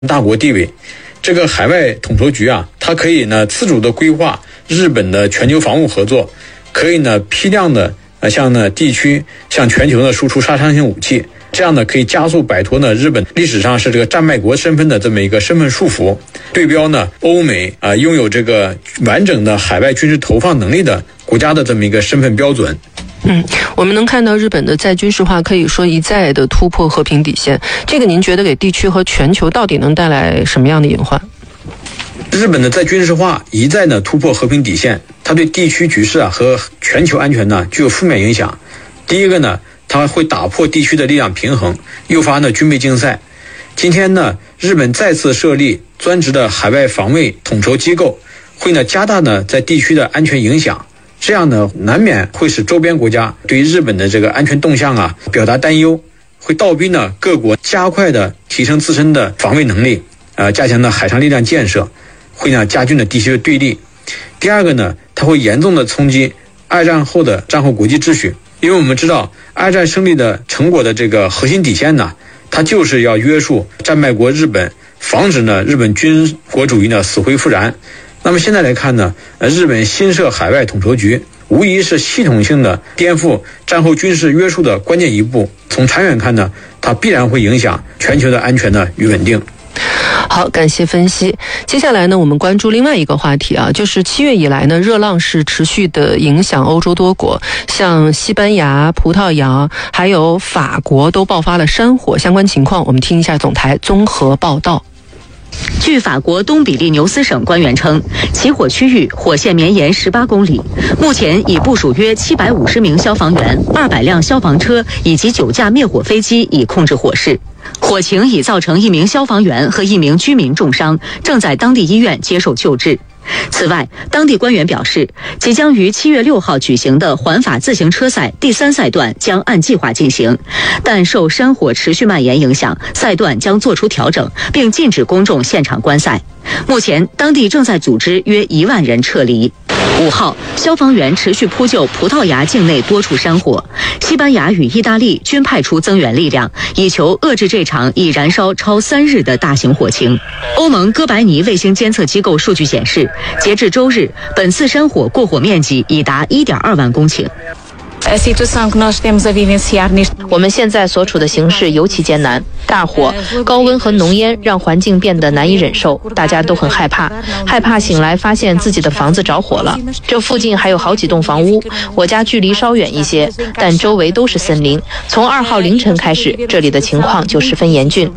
大国地位。这个海外统筹局啊，它可以呢自主的规划日本的全球防务合作，可以呢批量的向地区向全球呢输出杀伤性武器，这样呢可以加速摆脱呢日本历史上是这个战败国身份的这么一个身份束缚，对标呢欧美拥有这个完整的海外军事投放能力的国家的这么一个身份标准。 我们能看到日本的再军事化可以说一再的突破和平底线，这个您觉得给地区和全球到底能带来什么样的隐患？ 日本的再军事化一再呢突破和平底线，它对地区局势和全球安全呢具有负面影响。第一个呢，它会打破地区的力量平衡，诱发呢军备竞赛。今天呢，日本再次设立专职的海外防卫统筹机构，会呢加大呢在地区的安全影响。这样呢，难免会使周边国家对日本的这个安全动向表达担忧，会倒逼呢各国加快的提升自身的防卫能力，加强呢海上力量建设，会呢加剧呢地区的对立。第二个呢，它会严重的冲击二战后的战后国际秩序，因为我们知道二战胜利的成果的这个核心底线呢，它就是要约束战败国日本，防止呢日本军国主义呢死灰复燃。那么现在来看呢，日本新设海外统筹局，无疑是系统性的颠覆战后军事约束的关键一步。从长远看呢，它必然会影响全球的安全呢与稳定。 好，感谢分析。接下来呢，我们关注另外一个话题就是7月以来呢，热浪是持续的影响欧洲多国，像西班牙、葡萄牙还有法国都爆发了山火，相关情况我们听一下总台综合报道。 据法国东比利牛斯省官员称，起火区域火线绵延18公里，目前已部署约750名消防员、200辆消防车以及9架灭火飞机以控制火势。火情已造成1名消防员和1名居民重伤，正在当地医院接受救治。此外，当地官员表示，即将于7月6号举行的环法自行车赛第3赛段将按计划进行，但受山火持续蔓延影响，赛段将做出调整，并禁止公众现场观赛。目前，当地正在组织约1万人撤离。5号，消防员持续扑救葡萄牙境内多处山火，西班牙与意大利均派出增援力量，以求遏制这场已燃烧超3日的大型火情。欧盟哥白尼卫星监测机构数据显示，截至周日，本次山火过火面积已达1.2万公顷。 我们现在所处的形势尤其艰难，大火、高温和浓烟让环境变得难以忍受，大家都很害怕醒来发现自己的房子着火了。这附近还有好几栋房屋，我家距离稍远一些，但周围都是森林。从2号凌晨开始，这里的情况就十分严峻。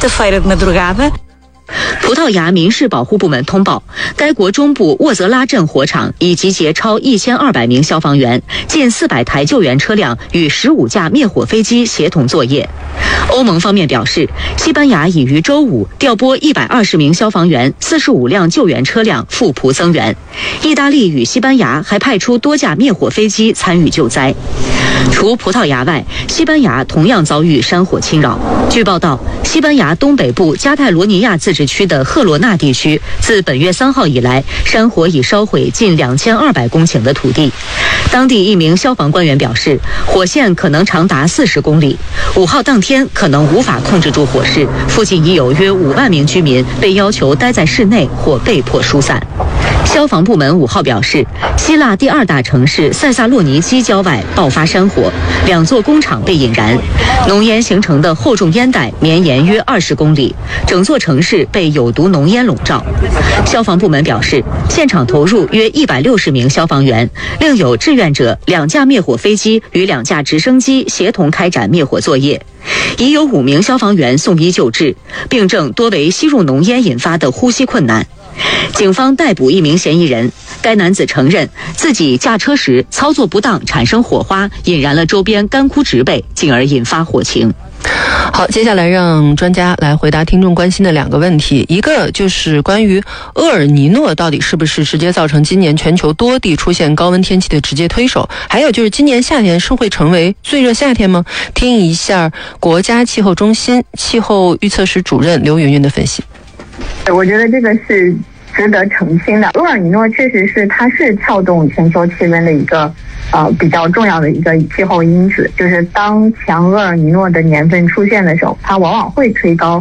葡萄牙民事保护部门通报，该国中部沃泽拉镇火场已集结超1200名消防员，近400台救援车辆与15架灭火飞机协同作业。欧盟方面表示，西班牙已于周五调拨120名消防员、45辆救援车辆赴葡增援。意大利与西班牙还派出多架灭火飞机参与救灾。除葡萄牙外，西班牙同样遭遇山火侵扰。据报道，西班牙东北部加泰罗尼亚自治区的赫罗纳地区，自本月3号以来，山火已烧毁近2200公顷的土地。当地一名消防官员表示，火线可能长达40公里。5号当天可能无法控制住火势，附近已有约5万名居民被要求待在室内或被迫疏散。消防部门5号表示，希腊第2大城市塞萨洛尼基郊外爆发山火，2座工厂被引燃，浓烟形成的厚重烟带绵延约20公里，整座城市被有毒浓烟笼罩。消防部门表示，现场投入约160名消防员，另有志愿者2架灭火飞机与2架直升机协同开展灭火作业。已有5名消防员送医救治，病症多为吸入浓烟引发的呼吸困难。警方逮捕1名嫌疑人，该男子承认自己驾车时操作不当产生火花，引燃了周边干枯植被，进而引发火情。 好，接下来让专家来回答听众关心的2个问题，一个就是关于厄尔尼诺到底是不是直接造成今年全球多地出现高温天气的直接推手，还有就是今年夏天是会成为最热夏天吗？听一下国家气候中心气候预测室主任刘云云的分析。 我觉得这个是值得澄清的。厄尔尼诺确实是它是撬动全球气温的一个比较重要的一个气候因子，就是当强厄尔尼诺的年份出现的时候，它往往会推高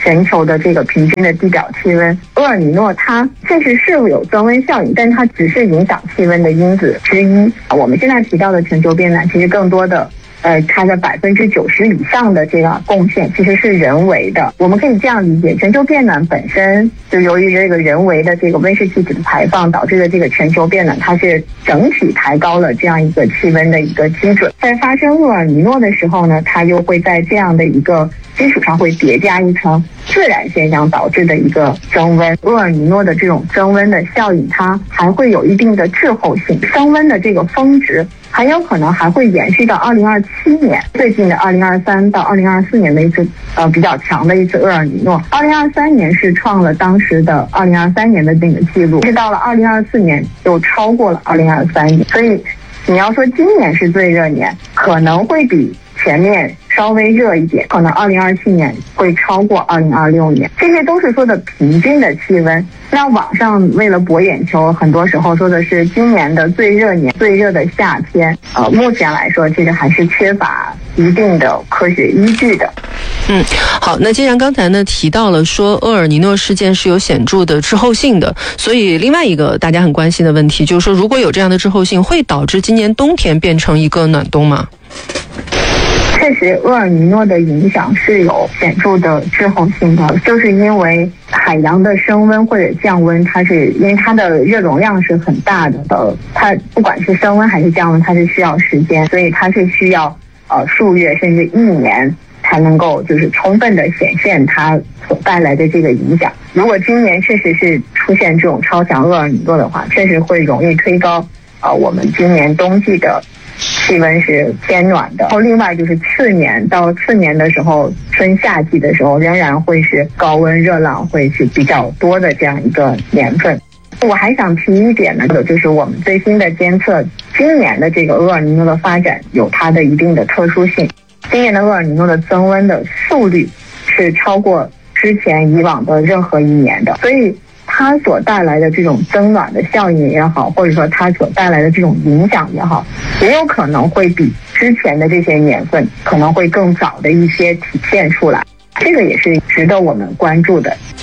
全球的这个平均的地表气温。厄尔尼诺它确实是有增温效应，但它只是影响气温的因子之一。我们现在提到的全球变暖，其实更多的它的90%以上的这个贡献其实是人为的。我们可以这样理解，全球变暖本身就由于这个人为的这个温室气体的排放导致的这个全球变暖，它是整体抬高了这样一个气温的一个基准。在发生厄尔尼诺的时候呢，它又会在这样的一个基础上会叠加一层自然现象导致的一个增温。厄尔尼诺的这种增温的效应，它还会有一定的滞后性，升温的这个峰值很有可能还会延续到2027年，最近的2023到2024年的一次比较强的一次厄尔尼诺。2023年是创了当时的2023年的那个记录，直到了2024年又超过了2023年。所以你要说今年是最热年，可能会比前面稍微热一点，可能2027年会超过2026年，这些都是说的平均的气温。那网上为了博眼球，很多时候说的是今年的最热年、最热的夏天。目前来说，这个还是缺乏一定的科学依据的。 好，那既然刚才呢提到了说厄尔尼诺事件是有显著的滞后性的，所以另外一个大家很关心的问题就是说，如果有这样的滞后性，会导致今年冬天变成一个暖冬吗？ 确实，厄尔尼诺的影响是有显著的滞后性的，就是因为海洋的升温或者降温，它是因为它的热容量是很大的，它不管是升温还是降温，它是需要时间，所以它是需要数月甚至1年才能够就是充分的显现它所带来的这个影响。如果今年确实是出现这种超强厄尔尼诺的话，确实会容易推高我们今年冬季的气温是偏暖的。然后另外就是次年的时候，春夏季的时候仍然会是高温热浪会是比较多的这样一个年份。我还想提一点呢，就是我们最新的监测，今年的这个厄尔尼诺的发展有它的一定的特殊性。今年的厄尔尼诺的增温的速率是超过之前以往的任何一年的，所以它所带来的这种增暖的效应也好，或者说它所带来的这种影响也好，也有可能会比之前的这些年份可能会更早的一些体现出来。这个也是值得我们关注的。